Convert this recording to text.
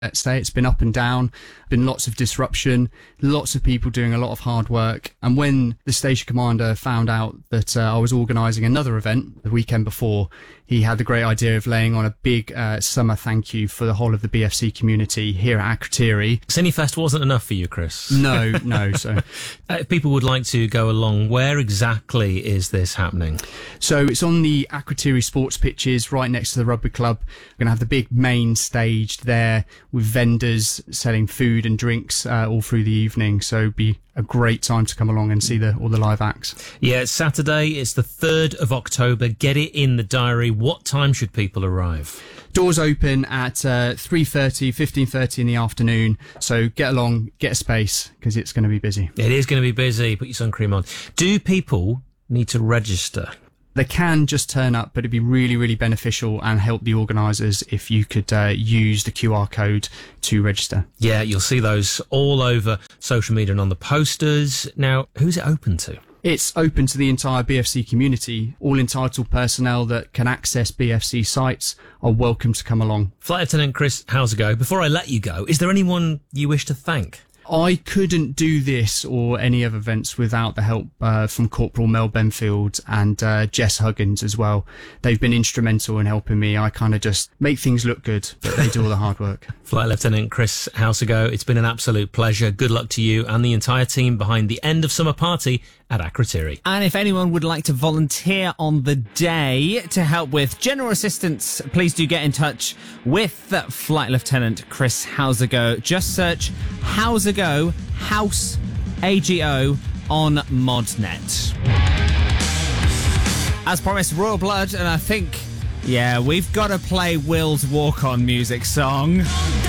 Let's say it's been up and down, been lots of disruption, lots of people doing a lot of hard work. And when the station commander found out that I was organising another event the weekend before, he had the great idea of laying on a big summer thank you for the whole of the BFC community here at Akrotiri. Cinefest wasn't enough for you, Chris? No. So if people would like to go along, where exactly is this happening? So it's on the Akrotiri sports pitches right next to the rugby club. We're going to have the big main stage there with vendors selling food and drinks all through the evening. So it'd be a great time to come along and see all the live acts. Yeah, it's Saturday. It's the 3rd of October. Get it in the diary. What time should people arrive? Doors open at 3:30, 15:30 in the afternoon. So get along, get a space, because it's going to be busy. It is going to be busy. Put your sun cream on. Do people need to register? They can just turn up, but it'd be really, really beneficial and help the organisers if you could use the QR code to register. Yeah, you'll see those all over social media and on the posters. Now, who's it open to? It's open to the entire BFC community. All entitled personnel that can access BFC sites are welcome to come along. Flight Lieutenant Chris Houseago, before I let you go, is there anyone you wish to thank? I couldn't do this or any other events without the help from Corporal Mel Benfield and Jess Huggins as well. They've been instrumental in helping me. I kind of just make things look good, but they do all the hard work. Flight Lieutenant Chris Houseago, it's been an absolute pleasure. Good luck to you and the entire team behind the End of Summer Party at Akrotiri. And if anyone would like to volunteer on the day to help with general assistance, please do get in touch with Flight Lieutenant Chris Houseago. Just search Houseago, House AGO on ModNet. As promised, Royal Blood, and I think, we've got to play Will's walk-on music song.